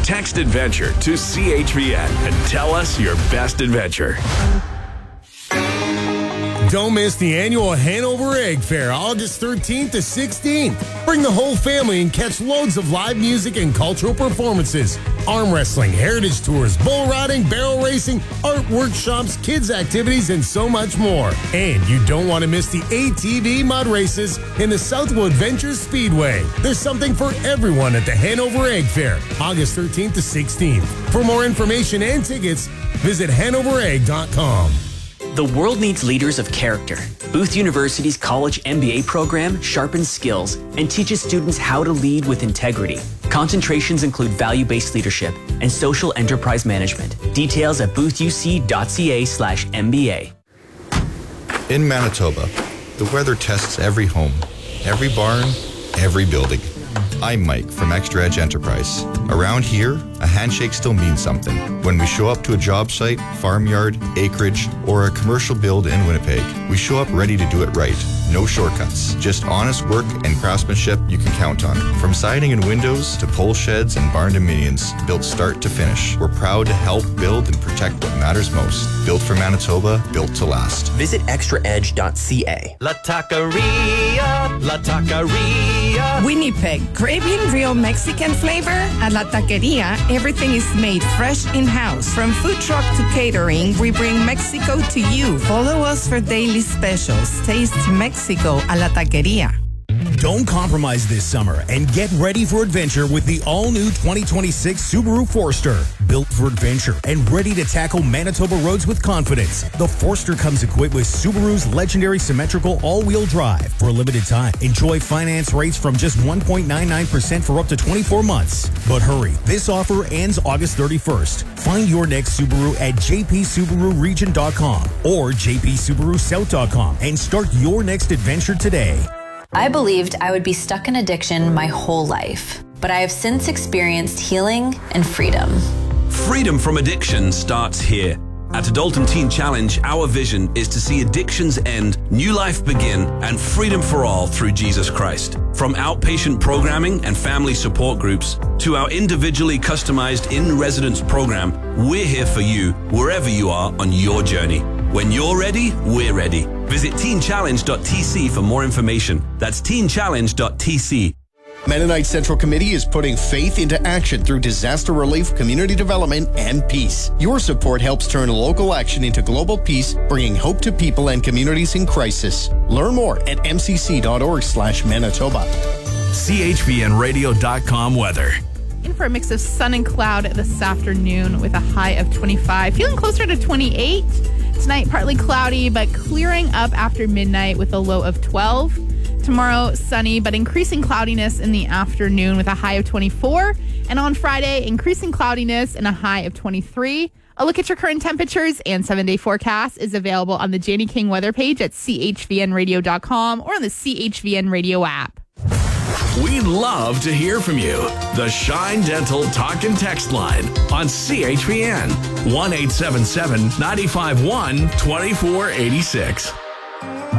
Text adventure to CHVN and tell us your best adventure. Don't miss the annual Hanover Egg Fair, August 13th to 16th. Bring the whole family and catch loads of live music and cultural performances. Arm wrestling, heritage tours, bull riding, barrel racing, art workshops, kids activities, and so much more. And you don't want to miss the ATV mud races in the Southwood Ventures Speedway. There's something for everyone at the Hanover Egg Fair, August 13th to 16th. For more information and tickets, visit hanoveregg.com. The world needs leaders of character. Booth University's college MBA program sharpens skills and teaches students how to lead with integrity. Concentrations include value-based leadership and social enterprise management. Details at boothuc.ca/MBA. In Manitoba, the weather tests every home, every barn, every building. I'm Mike from Extra Edge Enterprise. Around here, a handshake still means something. When we show up to a job site, farmyard, acreage, or a commercial build in Winnipeg, we show up ready to do it right. No shortcuts, just honest work and craftsmanship you can count on. From siding and windows to pole sheds and barn dominions, built start to finish. We're proud to help build and protect what matters most. Built for Manitoba, built to last. Visit extraedge.ca. La Taqueria, La Taqueria. Winnipeg, craving real Mexican flavor? At La Taqueria, everything is made fresh in-house. From food truck to catering, we bring Mexico to you. Follow us for daily specials. Taste Mexico a La Taqueria. Don't compromise this summer and get ready for adventure with the all-new 2026 Subaru Forester. Built for adventure and ready to tackle Manitoba roads with confidence, the Forester comes equipped with Subaru's legendary symmetrical all-wheel drive. For a limited time, enjoy finance rates from just 1.99% for up to 24 months. But hurry, this offer ends August 31st. Find your next Subaru at jpsubaruregion.com or jpsubarusouth.com and start your next adventure today. I believed I would be stuck in addiction my whole life, but I have since experienced healing and freedom. Freedom from addiction starts here. At Adultum Teen Challenge, our vision is to see addictions end, new life begin, and freedom for all through Jesus Christ. From outpatient programming and family support groups to our individually customized in-residence program, we're here for you wherever you are on your journey. When you're ready, we're ready. Visit teenchallenge.tc for more information. That's teenchallenge.tc. Mennonite Central Committee is putting faith into action through disaster relief, community development, and peace. Your support helps turn local action into global peace, bringing hope to people and communities in crisis. Learn more at mcc.org/Manitoba. CHVNradio.com weather. In for a mix of sun and cloud this afternoon with a high of 25. Feeling closer to 28. Tonight, partly cloudy, but clearing up after midnight with a low of 12. Tomorrow, sunny, but increasing cloudiness in the afternoon with a high of 24. And on Friday, increasing cloudiness and a high of 23. A look at your current temperatures and 7-day forecast is available on the Janie King weather page at chvnradio.com or on the CHVN Radio app. We'd love to hear from you. The Shine Dental Talk and Text line on CHVN 1-877-951-2486.